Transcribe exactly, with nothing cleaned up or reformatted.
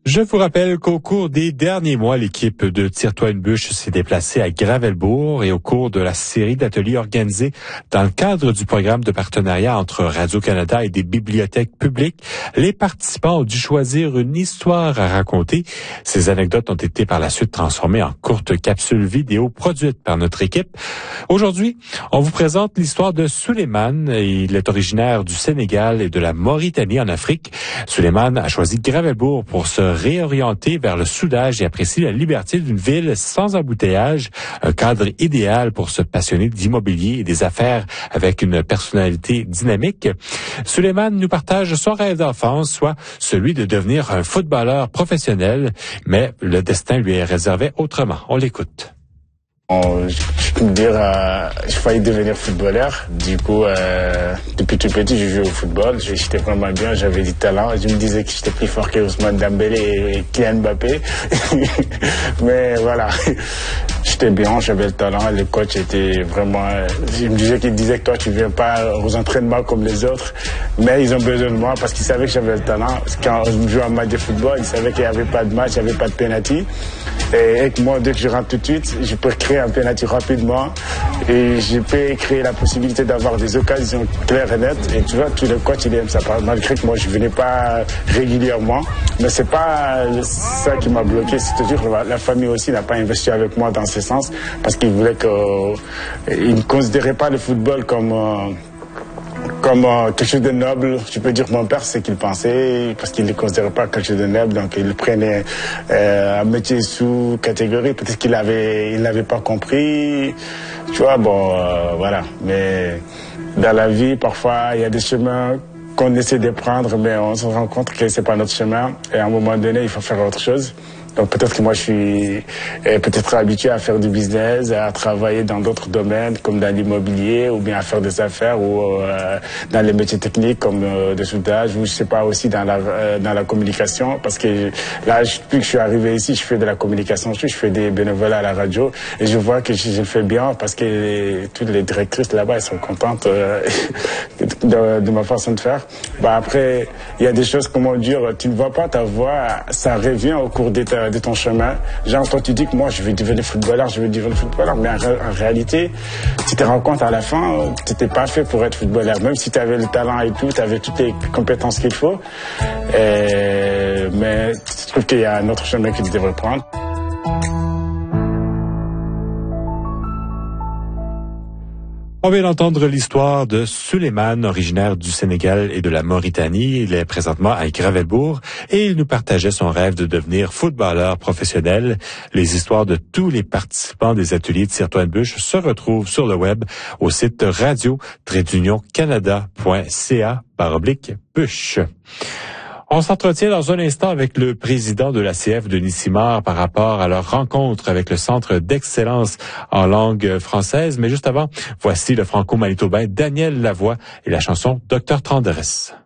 Je vous rappelle qu'au cours des derniers mois, l'équipe de Tire-toi une bûche s'est déplacée à Gravelbourg et au cours de la série d'ateliers organisés dans le cadre du programme de partenariat entre Radio-Canada et des bibliothèques publiques, les participants ont dû choisir une histoire à raconter. Ces anecdotes ont été par la suite transformées en courtes capsules vidéo produites par notre équipe. Aujourd'hui, on vous présente l'histoire de Souleymane. Il est originaire du Sénégal et de la Mauritanie en Afrique. Souleymane a choisi Gravelbourg pour se réorienter vers le soudage et apprécier la liberté d'une ville sans embouteillage, un cadre idéal pour se passionner d'immobilier et des affaires avec une personnalité dynamique. Souleymane nous partage son rêve d'enfance, soit celui de devenir un footballeur professionnel, mais le destin lui est réservé autrement. On l'écoute. Bon, je peux me dire, euh, je failli devenir footballeur. Du coup, euh, depuis tout petit, je jouais au football. J'étais vraiment bien, j'avais du talent. Je me disais que j'étais plus fort que Ousmane Dembélé et Kylian Mbappé. Mais voilà, j'étais bien, j'avais le talent. Le coach était vraiment... Je me disais qu'il disait que toi, tu viens pas aux entraînements comme les autres. Mais ils ont besoin de moi parce qu'ils savaient que j'avais le talent. Quand je jouais un match de football, ils savaient qu'il n'y avait pas de match, il n'y avait pas de penalty. Et, et que moi, dès que je rentre tout de suite, je peux créer un penalty rapidement et je peux créer la possibilité d'avoir des occasions claires et nettes. Et tu vois, tout le coach, il aime ça. Malgré que moi, je venais pas régulièrement, mais c'est pas ça qui m'a bloqué. C'est-à-dire que la famille aussi n'a pas investi avec moi dans ce sens parce qu'ils voulaient que, ils ne considéraient pas le football comme euh, comme euh, quelque chose de noble. Je peux dire mon père, c'est ce qu'il pensait, parce qu'il ne le considérait pas quelque chose de noble, donc il prenait euh, un métier sous catégorie. Peut-être qu'il avait, il n'avait pas compris. Tu vois, bon, euh, voilà. Mais dans la vie, parfois, il y a des chemins qu'on essaie de prendre, mais on se rend compte que c'est pas notre chemin. Et à un moment donné, il faut faire autre chose. Donc peut-être que moi je suis peut-être habitué à faire du business, à travailler dans d'autres domaines comme dans l'immobilier ou bien à faire des affaires ou euh, dans les métiers techniques comme euh, le soudage ou je sais pas aussi dans la euh, dans la communication parce que là depuis que je suis arrivé ici je fais de la communication, je fais des bénévolats à la radio et je vois que je, je le fais bien parce que les, toutes les directrices là-bas elles sont contentes euh, de, de ma façon de faire. Bah après il y a des choses comment dire, tu ne vois pas ta voix, ça revient au cours des de ton chemin. Genre, toi, tu dis que moi, je vais devenir footballeur, je vais devenir footballeur, mais en, en réalité, tu te rends compte à la fin, tu n'étais pas fait pour être footballeur. Même si tu avais le talent et tout, tu avais toutes les compétences qu'il faut. Et, mais je trouve qu'il y a un autre chemin que tu devrais prendre. On vient d'entendre l'histoire de Souleymane, originaire du Sénégal et de la Mauritanie. Il est présentement à Gravelbourg et il nous partageait son rêve de devenir footballeur professionnel. Les histoires de tous les participants des ateliers de Tire-toi une bûche se retrouvent sur le web au site radio tiret canada point c a barre oblique bûche. On s'entretient dans un instant avec le président de l'A C F, Denis Simard, par rapport à leur rencontre avec le Centre d'excellence en langue française. Mais juste avant, voici le franco-manitobain Daniel Lavoie et la chanson Docteur Tendresse.